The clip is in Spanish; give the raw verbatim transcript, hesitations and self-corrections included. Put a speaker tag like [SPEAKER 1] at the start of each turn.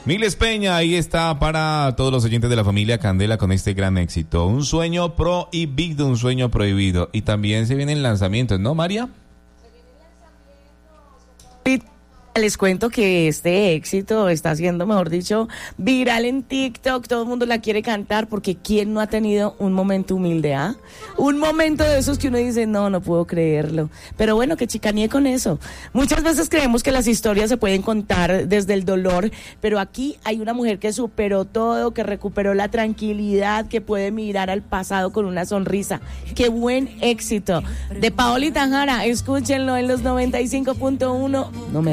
[SPEAKER 1] Miles Peña, ahí está para todos los oyentes de la familia Candela con este gran éxito. Un sueño prohibido, un sueño prohibido. Y también se vienen lanzamientos, ¿no, María?
[SPEAKER 2] Les cuento que este éxito está siendo, mejor dicho, viral en TikTok. Todo el mundo la quiere cantar porque ¿quién no ha tenido un momento humilde, ah? Un momento de esos que uno dice, no, no puedo creerlo. Pero bueno, que chicanee con eso. Muchas veces creemos que las historias se pueden contar desde el dolor, pero aquí hay una mujer que superó todo, que recuperó la tranquilidad, que puede mirar al pasado con una sonrisa. ¡Qué buen éxito! De Paolita Jara, escúchenlo en los noventa y cinco punto uno. No me